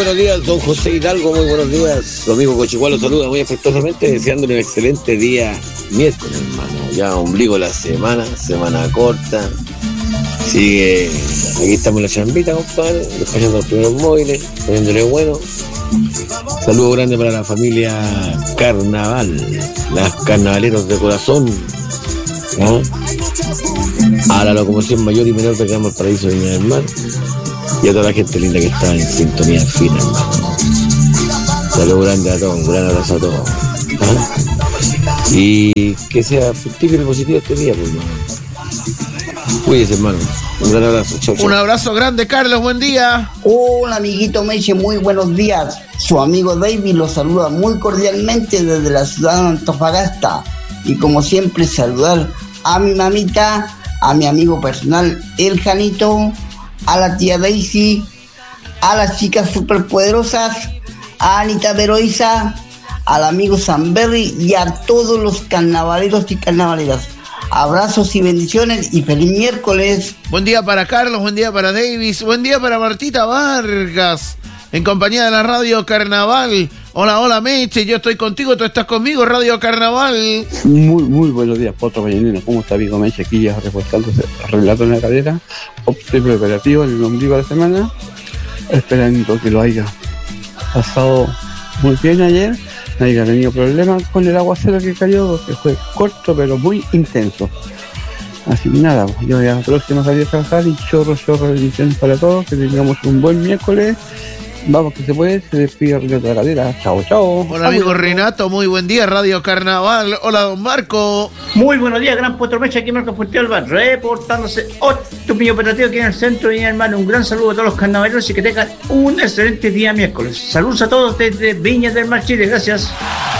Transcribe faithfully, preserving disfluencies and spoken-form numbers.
buenos días, don José Hidalgo, muy buenos días. Su amigo Cochicuá lo saluda muy afectuosamente, deseándole un excelente día miércoles, hermano. Ya ombligo la semana, semana corta. Sigue, aquí estamos en la chambita, compadre, despachando los primeros móviles, poniéndole bueno. Saludo grande para la familia Carnaval, las carnavaleros de corazón, ¿no? A la locomoción mayor y menor de Campo Paraíso de Viña del Mar y a toda la gente linda que está en sintonía fina, hermano. Saludo grande a todos, un gran abrazo a todos, ¿ah? Y que sea fructífero y positivo este día, pues, hermano. Cuídese, hermano. Un gran abrazo. Chau, chau. Un abrazo grande, Carlos. Buen día. Hola, amiguito Meche. Muy buenos días. Su amigo David lo saluda muy cordialmente desde la ciudad de Antofagasta. Y como siempre, saludar a mi mamita, a mi amigo personal, el Janito, a la tía Daisy, a las chicas superpoderosas, a Anita Veroiza, al amigo Samberry y a todos los carnavaleros y carnavaleras. Abrazos y bendiciones y feliz miércoles. Buen día para Carlos, buen día para Davis, buen día para Martita Vargas, en compañía de la Radio Carnaval. Hola, hola Meche, yo estoy contigo, tú estás conmigo, Radio Carnaval. Muy, muy buenos días, Potro Vallenino. ¿Cómo está, amigo Meche? Aquí ya reportándose, relato en la cadera, obstáculo operativo en el ombligo de la semana, esperando que lo haya pasado muy bien ayer. No haya tenido problemas con el aguacero que cayó, que fue corto pero muy intenso. Así que nada, yo ya próximo a salir a trabajar y chorro, chorro de bendiciones para todos, que tengamos un buen miércoles. Vamos que se puede, se despide Renato de la Cadera. Chao, chao. Hola, amigo Renato, muy buen día, Radio Carnaval. Hola, don Marco. Muy buenos días, gran Potro Mecha, aquí Marco Fuentealba, reportándose otro millo operativo aquí en el centro de Viña del Mar. Un gran saludo a todos los carnavaleros y que tengan un excelente día miércoles. Saludos a todos desde Viña del Mar, Chile. Gracias.